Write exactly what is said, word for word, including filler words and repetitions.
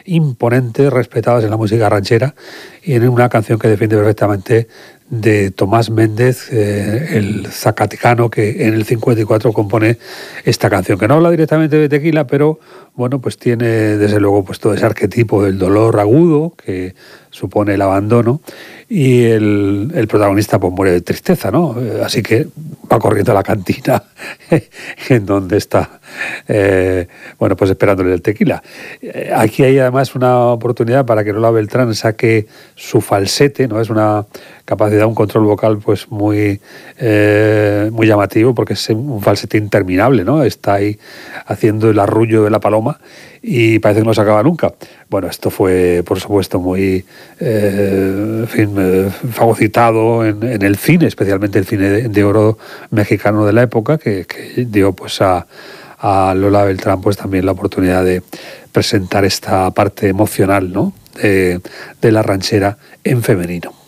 imponentes, respetadas en la música ranchera, y en una canción que defiende perfectamente de Tomás Méndez, eh, el zacatecano que en el cincuenta y cuatro compone esta canción, que no habla directamente de tequila, pero bueno, pues tiene desde luego pues todo ese arquetipo del dolor agudo que supone el abandono, y el, el protagonista pues muere de tristeza, ¿no? Así que va corriendo a la cantina en donde está, eh, bueno, pues esperándole el tequila. Aquí hay además una oportunidad para que Lola Beltrán saque su falsete, ¿no? Es una capacidad, un control vocal pues muy, eh, muy llamativo, porque es un falsete interminable, ¿no? Está ahí haciendo el arrullo de la paloma y parece que no se acaba nunca. Bueno, esto fue, por supuesto, muy eh, en fin, eh, fagocitado en, en el cine, especialmente el cine de, de oro mexicano de la época, que, que dio pues a, a Lola Beltrán pues también la oportunidad de presentar esta parte emocional, ¿no? de, de la ranchera en femenino.